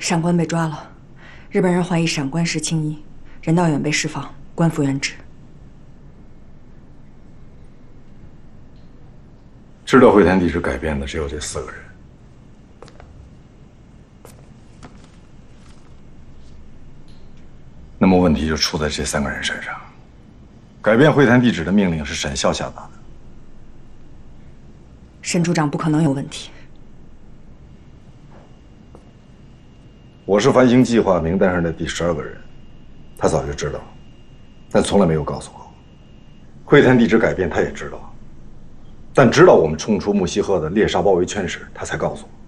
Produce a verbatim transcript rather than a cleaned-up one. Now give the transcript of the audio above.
闪官被抓了，日本人怀疑闪官是青衣，任道远被释放，官复原职。 知道会谈地址改变的只有这四个人。那么问题就出在这三个人身上。改变会谈地址的命令是沈笑下达的。 沈处长不可能有问题。 我是繁星计划名单上的第十二个人，他早就知道，但从来没有告诉过我。会谈地址改变他也知道，但直到我们冲出木西河的猎杀包围圈时，他才告诉我。